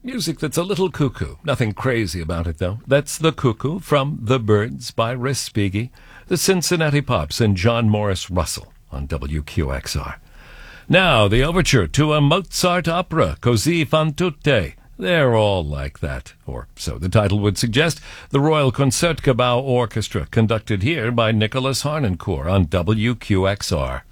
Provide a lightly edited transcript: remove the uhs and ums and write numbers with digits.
Music that's a little cuckoo. Nothing crazy about it, though. That's The Cuckoo from The Byrds by Respighi, the Cincinnati Pops, and John Morris Russell on WQXR. Now, the overture to a Mozart opera, Così fan tutte. They're all like that, or so the title would suggest. The Royal Concertgebouw Orchestra, conducted here by Nicholas Harnoncourt on WQXR.